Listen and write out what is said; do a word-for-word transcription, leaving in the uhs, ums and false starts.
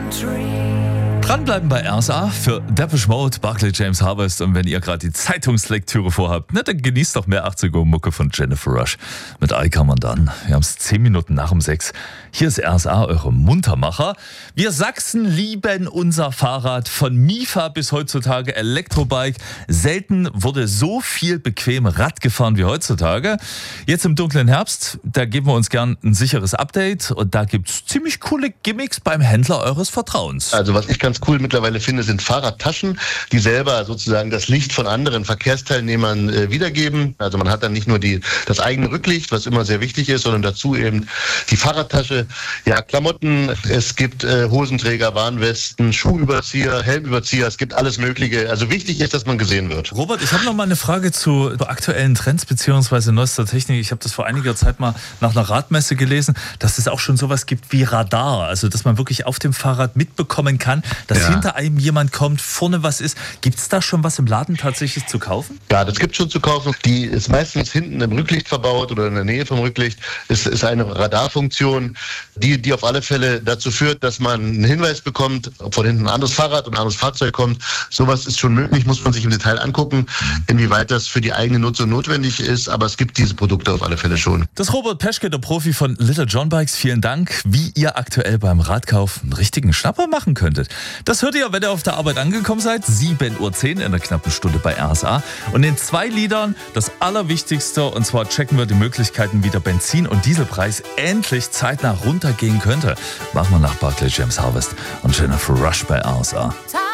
Dranbleiben bei R S A für Depeche Mode, Barclay James Harvest. Und wenn ihr gerade die Zeitungslektüre vorhabt, ne, dann genießt doch mehr achtziger Mucke von Jennifer Rush. Mit I Come Undone. Wir haben es zehn Minuten nach um sechs. Hier ist R S A, eure Muntermacher. Wir Sachsen lieben unser Fahrrad. Von Mifa bis heutzutage Elektrobike. Selten wurde so viel bequem Rad gefahren wie heutzutage. Jetzt im dunklen Herbst, da geben wir uns gern ein sicheres Update. Und da gibt es ziemlich coole Gimmicks beim Händler eures Vertrauens. Also was ich ganz cool mittlerweile finde, sind Fahrradtaschen, die selber sozusagen das Licht von anderen Verkehrsteilnehmern äh, wiedergeben. Also man hat dann nicht nur die, das eigene Rücklicht, was immer sehr wichtig ist, sondern dazu eben die Fahrradtasche. Ja, Klamotten, es gibt äh, Hosenträger, Warnwesten, Schuhüberzieher, Helmüberzieher, es gibt alles Mögliche. Also wichtig ist, dass man gesehen wird. Robert, ich habe noch mal eine Frage zu aktuellen Trends bzw. neuester Technik. Ich habe das vor einiger Zeit mal nach einer Radmesse gelesen, dass es auch schon sowas gibt wie Radar. Also dass man wirklich auf dem Fahrrad mitbekommen kann, dass ja. hinter einem jemand kommt, vorne was ist. Gibt es da schon was im Laden tatsächlich zu kaufen? Ja, das gibt es schon zu kaufen. Die ist meistens hinten im Rücklicht verbaut oder in der Nähe vom Rücklicht. Es ist eine Radarfunktion, die, die auf alle Fälle dazu führt, dass man einen Hinweis bekommt, ob von hinten ein anderes Fahrrad und ein anderes Fahrzeug kommt. Sowas ist schon möglich, muss man sich im Detail angucken, inwieweit das für die eigene Nutzung notwendig ist. Aber es gibt diese Produkte auf alle Fälle schon. Das ist Robert Peschke, der Profi von Little John Bikes. Vielen Dank, wie ihr aktuell beim Radkauf einen richtigen Schnapper machen könntet. Das hört ihr, wenn ihr auf der Arbeit angekommen seid. sieben Uhr zehn in einer knappen Stunde bei R S A. Und in zwei Liedern das Allerwichtigste. Und zwar checken wir die Möglichkeiten, wie der Benzin- und Dieselpreis endlich zeitnah runtergehen könnte. Machen wir nach Barclay James Harvest und Jennifer Rush bei R S A.